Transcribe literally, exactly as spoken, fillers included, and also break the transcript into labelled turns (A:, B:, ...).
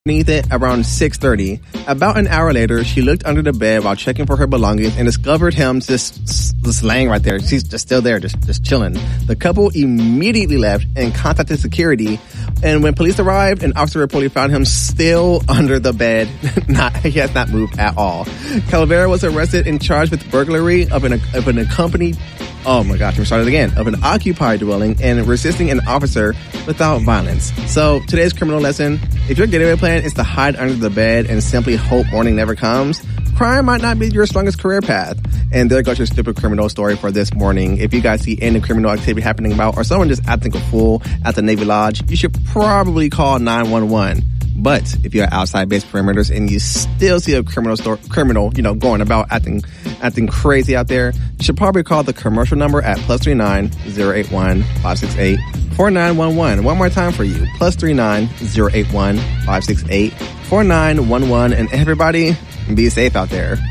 A: underneath it around six thirty. About an hour later, she looked under the bed while checking for her belongings and discovered him just, just laying right there. She's just still there, just, just chilling. The couple immediately left and contacted security. And when police arrived, an officer reportedly found him still under the bed. Not, he has not moved at all. Calavera was arrested and charged with burglary of an, of an accompanied Oh my gosh, we started again. Of an occupied dwelling and resisting an officer without violence. So today's criminal lesson, if your getaway plan is to hide under the bed and simply hope morning never comes, crime might not be your strongest career path. And there goes your stupid criminal story for this morning. If you guys see any criminal activity happening about or someone just acting a fool at the Navy Lodge, you should probably call nine one one. But if you're outside base perimeters and you still see a criminal store, criminal, you know, going about acting, acting crazy out there, you should probably call the commercial number at plus three nine zero eight one five six eight four nine one one. One more time for you, plus three nine zero eight one five six eight four nine one one. And everybody, be safe out there.